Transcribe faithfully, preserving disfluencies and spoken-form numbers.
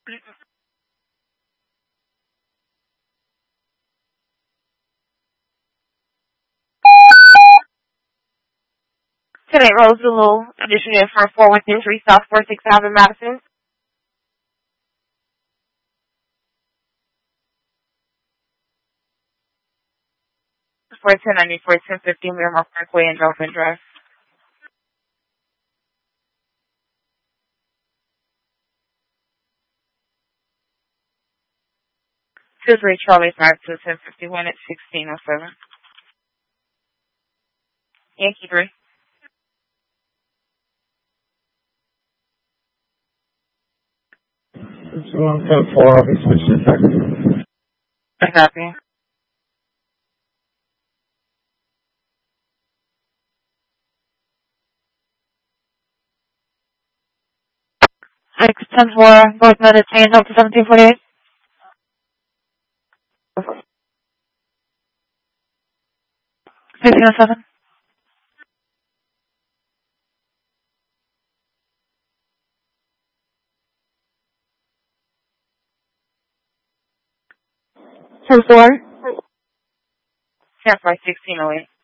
Today, Rose Zulu, auditioning for four one three South four six Avenue, Madison. For ten ninety-four, ten fifty Miramar Parkway and Dolphin Drive. two three Charlie five two ten fifty-one at sixteen oh seven. Yankee three. It's one ten four, I'll be switching back. I copy. X ten four, both meditate up to seventeen forty-eight. sixteen oh seven. ten four. ten four, sixteen oh eight.